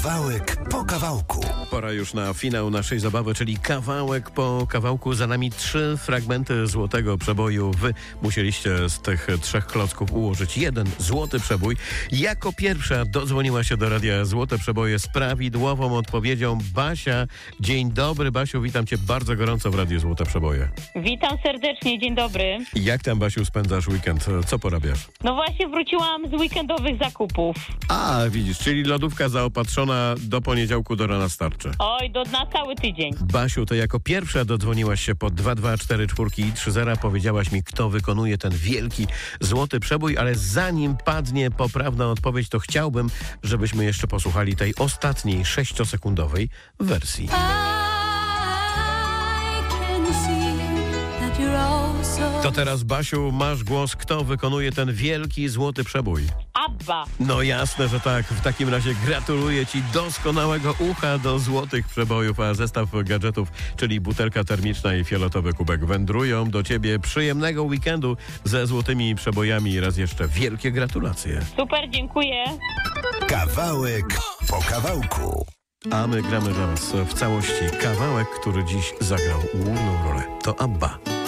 Kawałek po kawałku. Pora już na finał naszej zabawy, czyli kawałek po kawałku. Za nami 3 fragmenty złotego przeboju. Wy musieliście z tych 3 klocków ułożyć jeden złoty przebój. Jako pierwsza dodzwoniła się do radia Złote Przeboje z prawidłową odpowiedzią Basia. Dzień dobry, Basiu, witam cię bardzo gorąco w radiu Złote Przeboje. Witam serdecznie, dzień dobry. Jak tam, Basiu, spędzasz weekend? Co porabiasz? No właśnie wróciłam z weekendowych zakupów. A, widzisz, czyli lodówka zaopatrzona do poniedziałku do rana starczy. Oj, na cały tydzień. Basiu, to jako pierwsza dodzwoniłaś się po 2244 i 30. Powiedziałaś mi, kto wykonuje ten wielki złoty przebój, ale zanim padnie poprawna odpowiedź, to chciałbym, żebyśmy jeszcze posłuchali tej ostatniej 6-sekundowej wersji. To teraz, Basiu, masz głos, kto wykonuje ten wielki złoty przebój. Abba. No jasne, że tak. W takim razie gratuluję ci doskonałego ucha do złotych przebojów, a zestaw gadżetów, czyli butelka termiczna i fioletowy kubek wędrują do ciebie. Przyjemnego weekendu ze złotymi przebojami. Raz jeszcze wielkie gratulacje. Super, dziękuję. Kawałek po kawałku. A my gramy dla was w całości kawałek, który dziś zagrał główną rolę. To Abba.